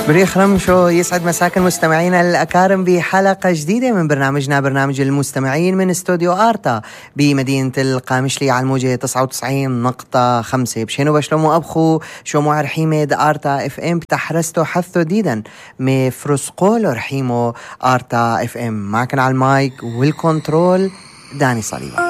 بريخ رمشو يسعد مساكن مستمعينا الأكارم بحلقة جديدة من برنامجنا برنامج المستمعين من استوديو آرتا بمدينة القامشلي على الموجة 99.5 بشينو بشلومو أبخو شومو رحيمة آرتا اف ام بتحرستو حثو ديدا مفرسقول رحيمو آرتا اف ام. معكن على المايك والكنترول داني صليبا.